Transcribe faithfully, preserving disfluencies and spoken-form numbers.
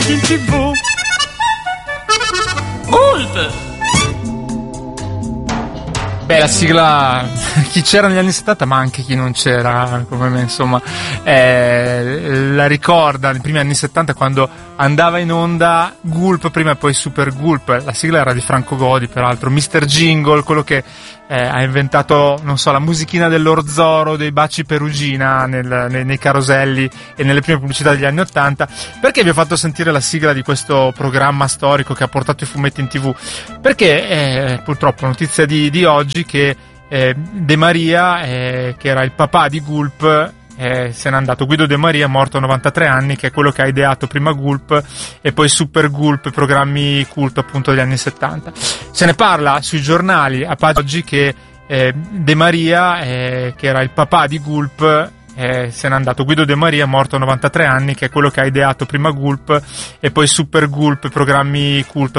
fumetti in tv. Gulp! Beh, la sigla, chi c'era negli anni settanta, ma anche chi non c'era, come me, insomma, eh, la ricorda nei primi anni settanta quando andava in onda Gulp, prima e poi Super Gulp. La sigla era di Franco Godi, peraltro, mister Jingle, quello che eh, ha inventato, non so, la musichina dell'Orzoro, dei baci Perugina nel, nei, nei caroselli e nelle prime pubblicità degli anni ottanta. Perché vi ho fatto sentire la sigla di questo programma storico che ha portato i fumetti in tv? Perché eh, purtroppo notizia di, di oggi che eh, De Maria, eh, che era il papà di Gulp, eh, se n'è andato. Guido De Maria, morto a novantatré anni, che è quello che ha ideato prima Gulp e poi Super Gulp, i programmi culto appunto degli anni settanta. Se ne parla sui giornali a pagina oggi che eh, De Maria, eh, che era il papà di Gulp, Eh, se n'è andato. Guido De Maria, morto a novantatré anni, che è quello che ha ideato prima Gulp e poi Super Gulp, i programmi culto